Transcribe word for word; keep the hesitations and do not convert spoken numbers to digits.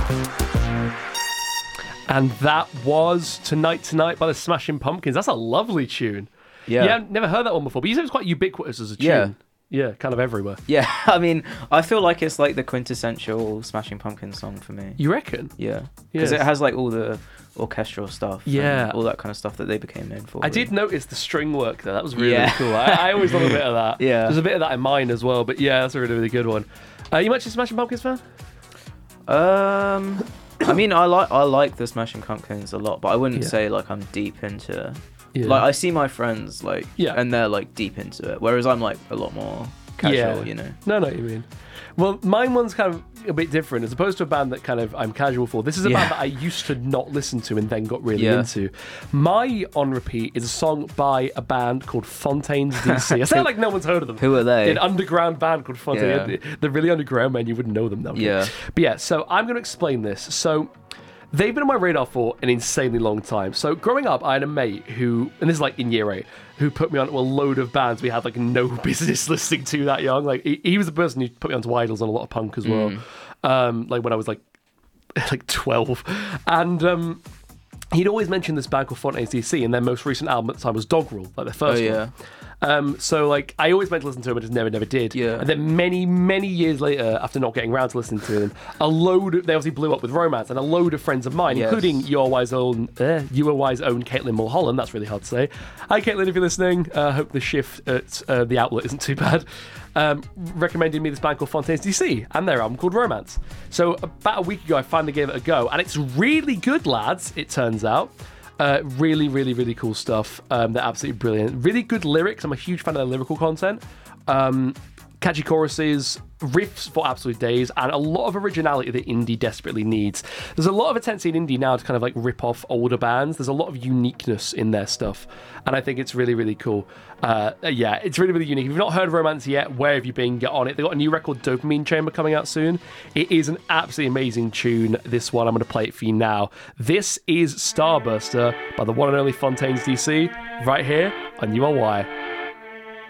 And that was Tonight Tonight by the Smashing Pumpkins. That's a lovely tune. Yeah. Yeah, I've never heard that one before, but you said it's quite ubiquitous as a tune. Yeah. Yeah, kind of everywhere. Yeah, I mean, I feel like it's like the quintessential Smashing Pumpkins song for me. You reckon? Yeah. Because Yes. it has like all the orchestral stuff. Yeah. And all that kind of stuff that they became known for. I did notice the string work there. That was really Yeah. cool. I, I always love a bit of that. Yeah. There's a bit of that in mine as well, but yeah, that's a really, really good one. Uh, you much a Smashing Pumpkins fan? Um, I mean, I like I like the Smashing Pumpkins a lot, but I wouldn't Yeah. say like I'm deep into. Yeah. Like I see my friends like, Yeah. and they're like deep into it, whereas I'm like a lot more casual, Yeah. you know. No, I know what you mean. Well, mine one's kind of a bit different. As opposed to a band that kind of I'm casual for, this is a Yeah. band that I used to not listen to and then got really Yeah. into. My on repeat is a song by a band called Fontaines D C. I sound like no one's heard of them. Who are they? An underground band called Fontaines. Yeah. They're really underground, man. You wouldn't know them, though. Yeah. But yeah, so I'm going to explain this. So they've been on my radar for an insanely long time. So growing up, I had a mate who, and this is like in year eight, who put me on to a load of bands we had like no business listening to that young. Like he, he was the person who put me onto Idols and a lot of punk as well. Mm. Um, like when I was like like twelve, and um, he'd always mention this band called Fontaines D C, and their most recent album at the time was Dog Rule, like their first Oh, yeah. one. Um, so like I always meant to listen to him, but just never, never did. Yeah. And then many, many years later, after not getting around to listening to them, a load of, they obviously blew up with Romance, and a load of friends of mine, Yes. including your wise own, uh, your wise own Caitlin Mulholland. That's really hard to say. Hi, Caitlin, if you're listening. I uh, hope the shift at uh, the outlet isn't too bad. Um, recommended me this band called Fontaines D C and their album called Romance. So about a week ago, I finally gave it a go, and it's really good, lads. It turns out. Uh, really, really, really cool stuff. Um, they're absolutely brilliant. Really good lyrics. I'm a huge fan of their lyrical content. Um, catchy choruses, riffs for absolute days, and a lot of originality that indie desperately needs. There's a lot of a tendency in indie now to kind of like rip off older bands. There's a lot of uniqueness in their stuff, and I think it's really, really cool. Uh, yeah, it's really, really unique. If you've not heard of Romance yet, where have you been? Get on it. They've got a new record, Dopamine Chamber, coming out soon. It is an absolutely amazing tune. This one, I'm going to play it for you now. This is Starburster by the one and only Fontaines D C, right here on U R Y.